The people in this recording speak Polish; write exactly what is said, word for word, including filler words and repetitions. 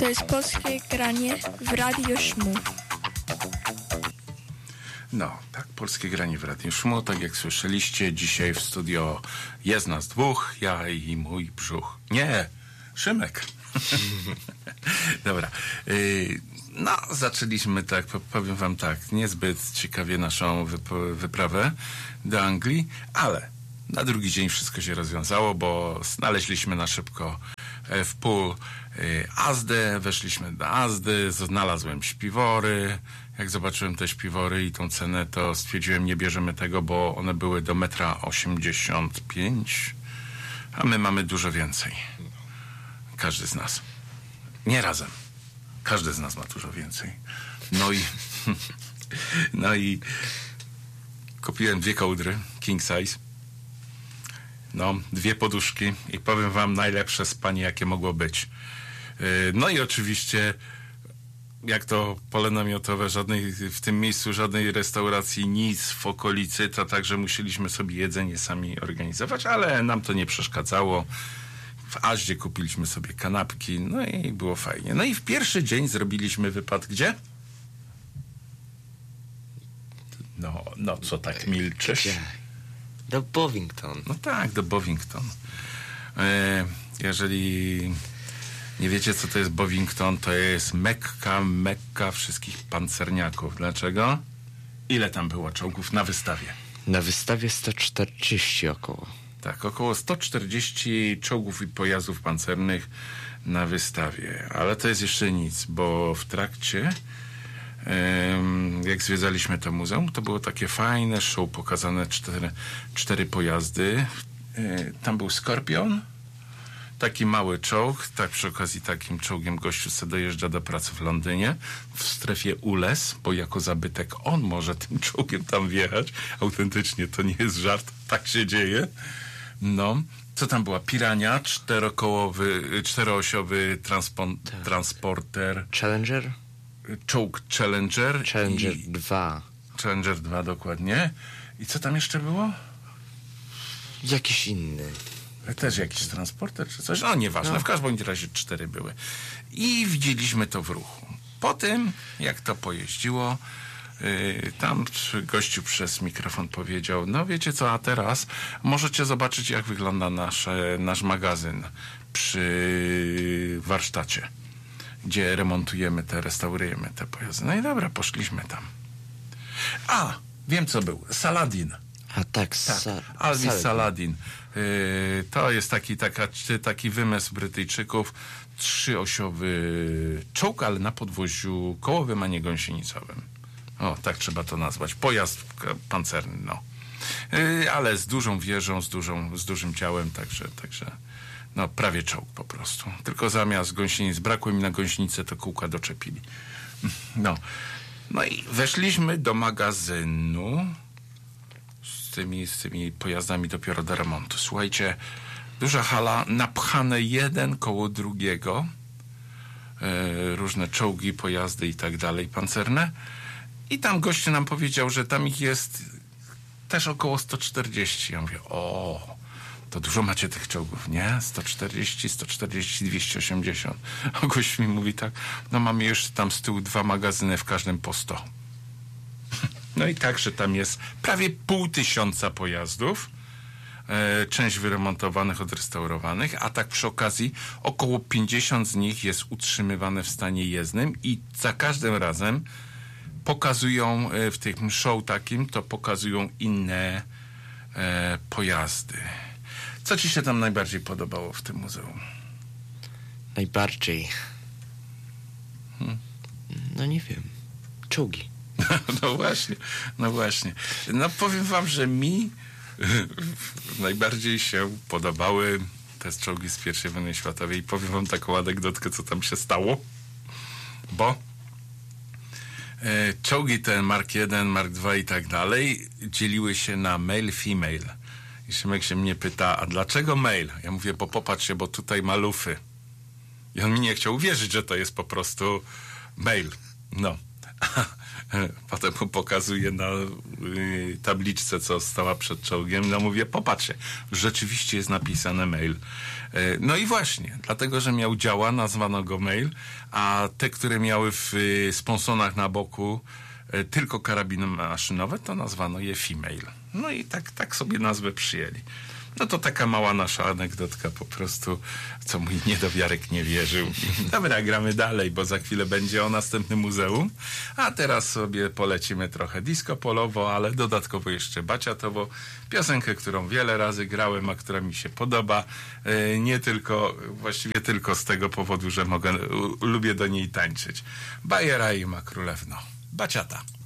To jest polskie granie w Radiu Szmu. No, tak, polskie granie w Radiu Szmu, tak jak słyszeliście, dzisiaj w studio jest nas dwóch, ja i mój brzuch. Nie, Szymek. Dobra. Yy, no, zaczęliśmy tak, powiem wam tak, niezbyt ciekawie naszą wyp- wyprawę do Anglii, ale na drugi dzień wszystko się rozwiązało, bo znaleźliśmy na szybko w pool Azdę, weszliśmy do Azdy, znalazłem śpiwory. Jak zobaczyłem te śpiwory i tą cenę, to stwierdziłem, nie bierzemy tego, bo one były do metra osiemdziesiąt pięć, a my mamy dużo więcej. Każdy z nas. Nie razem. Każdy z nas ma dużo więcej. No i no i kupiłem dwie kołdry, king size. No, dwie poduszki i powiem wam, najlepsze spanie, jakie mogło być. No i oczywiście, jak to pole namiotowe, żadnej, w tym miejscu żadnej restauracji, nic w okolicy, to także musieliśmy sobie jedzenie sami organizować, ale nam to nie przeszkadzało. W Aździe kupiliśmy sobie kanapki, no i było fajnie. No i w pierwszy dzień zrobiliśmy wypad gdzie? No, no co tak milczysz? Gdzie? Do Bovington. No tak, do Bovington. E, jeżeli nie wiecie, co to jest Bovington, to jest Mekka, Mekka wszystkich pancerniaków. Dlaczego? Ile tam było czołgów na wystawie? Na wystawie sto czterdzieści około. Tak, około sto czterdzieści czołgów i pojazdów pancernych na wystawie. Ale to jest jeszcze nic, bo w trakcie, jak zwiedzaliśmy to muzeum, to było takie fajne show, pokazane cztery, cztery pojazdy. Tam był Skorpion, taki mały czołg, tak przy okazji takim czołgiem gościu se dojeżdża do pracy w Londynie, w strefie U L E S, bo jako zabytek on może tym czołgiem tam wjechać. Autentycznie, to nie jest żart, tak się dzieje. No, co tam była? Pirania, czterokołowy, czteroosiowy transpon- tak. transporter. Challenger? Czołg Challenger. Challenger i... dwa. Challenger dwa, dokładnie. I co tam jeszcze było? Jakiś inny. Też jakiś transporter czy coś? No nieważne, no. W każdym razie cztery były. I widzieliśmy to w ruchu. Po tym, jak to pojeździło, yy, tam gościu przez mikrofon powiedział, no wiecie co, a teraz możecie zobaczyć, jak wygląda nasze, nasz magazyn przy warsztacie, gdzie remontujemy te, restaurujemy te pojazdy. No i dobra, poszliśmy tam. A, wiem co był. Saladin. A tak, tak. Sa- Alvis Saladin. Saladin. Yy, to jest taki, taka, taki wymysł Brytyjczyków. Trzyosiowy czołg, ale na podwoziu kołowym, a nie gąsienicowym. O, tak trzeba to nazwać. Pojazd pancerny, no. Yy, ale z dużą wieżą, z, dużą, z dużym ciałem, także, także no prawie czołg po prostu. Tylko zamiast gąsienic brakło mi na gąsienicę, to kółka doczepili. No. No i weszliśmy do magazynu z tymi, z tymi pojazdami dopiero do remontu. Słuchajcie, duża hala, napchane jeden koło drugiego, e, różne czołgi, pojazdy i tak dalej, pancerne. I tam gościu nam powiedział, że tam ich jest też około sto czterdzieści. Ja mówię, o, to dużo macie tych czołgów, nie? sto czterdzieści, sto czterdzieści, dwieście osiemdziesiąt. A gość mi mówi tak, no mamy już tam z tyłu dwa magazyny, w każdym po sto. No i tak, że tam jest prawie pół tysiąca pojazdów, e, część wyremontowanych, odrestaurowanych, a tak przy okazji około pięćdziesiąt z nich jest utrzymywane w stanie jezdnym i za każdym razem pokazują e, w tym show takim, to pokazują inne e, pojazdy. Co ci się tam najbardziej podobało w tym muzeum? Najbardziej? Hmm? No nie wiem. Czołgi. No właśnie, no właśnie. No powiem wam, że mi najbardziej się podobały te czołgi z pierwszej wojny światowej i powiem wam taką anegdotkę, co tam się stało, bo e, czołgi te Mark jeden, Mark dwa i tak dalej dzieliły się na male, female. I Szymek się mnie pyta, a dlaczego male? Ja mówię, bo popatrz się, bo tutaj ma lufy. I on mi nie chciał uwierzyć, że to jest po prostu male. No. Potem mu pokazuję na y, tabliczce, co stała przed czołgiem. No mówię, popatrzcie, rzeczywiście jest napisane mail. Y, no i właśnie, dlatego, że miał działa, nazwano go mail, a te, które miały w y, sponsonach na boku y, tylko karabiny maszynowe, to nazwano je female. No i tak, tak sobie nazwę przyjęli. No to taka mała nasza anegdotka po prostu, co mój niedowiarek nie wierzył. Dobra, gramy dalej, bo za chwilę będzie o następnym muzeum. A teraz sobie polecimy trochę disco polowo, ale dodatkowo jeszcze baciatowo. Piosenkę, którą wiele razy grałem, a która mi się podoba. Nie tylko, właściwie tylko z tego powodu, że mogę, lubię do niej tańczyć. Bajera i ma królewno. Baciata.